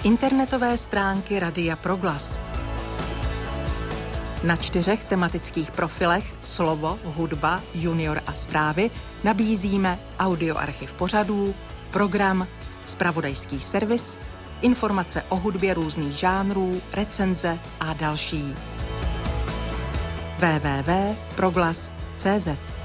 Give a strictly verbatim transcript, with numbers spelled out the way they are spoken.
Internetové stránky Radia Proglas. Na čtyřech tematických profilech Slovo, hudba, junior a zprávy nabízíme audioarchiv pořadů, program, zpravodajský servis, informace o hudbě různých žánrů, recenze a další. w w w tečka proglas tečka c z